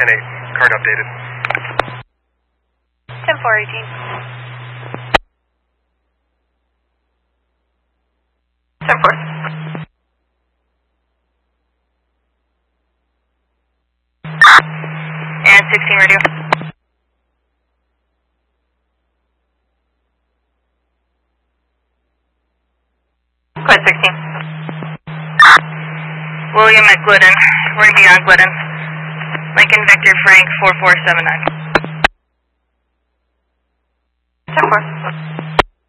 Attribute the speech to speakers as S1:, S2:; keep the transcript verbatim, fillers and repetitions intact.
S1: ten eight. Card updated.
S2: ten four eighteen. ten four. And sixteen radio. Code sixteen. William at Glidden. We're going to be on Glidden. Lincoln Victor Frank four four seven nine. ten four.